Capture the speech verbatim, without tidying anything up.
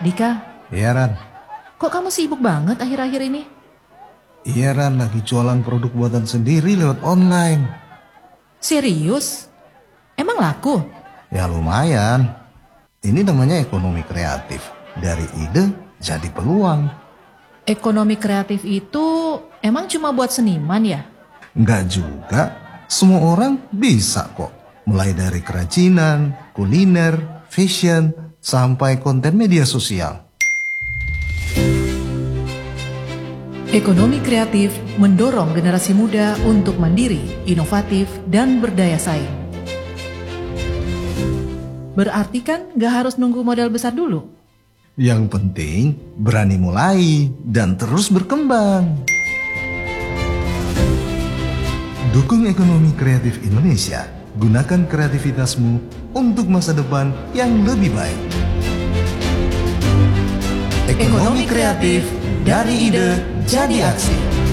Dika, Iya Ran, kok kamu sibuk banget akhir-akhir ini? iya Ran lagi jualan produk buatan sendiri lewat online. Serius? Emang laku? Ya lumayan, ini namanya ekonomi kreatif. Dari ide jadi peluang. Ekonomi kreatif itu emang cuma buat seniman ya? Enggak juga, semua orang bisa kok. Mulai dari kerajinan, kuliner, fashion, sampai konten media sosial. Ekonomi kreatif mendorong generasi muda untuk mandiri, inovatif, dan berdaya saing. Berarti kan gak harus nunggu modal besar dulu? Yang penting berani mulai dan terus berkembang. Dukung ekonomi kreatif Indonesia. Gunakan kreativitasmu untuk masa depan yang lebih baik. Ekonomi kreatif, dari ide jadi aksi.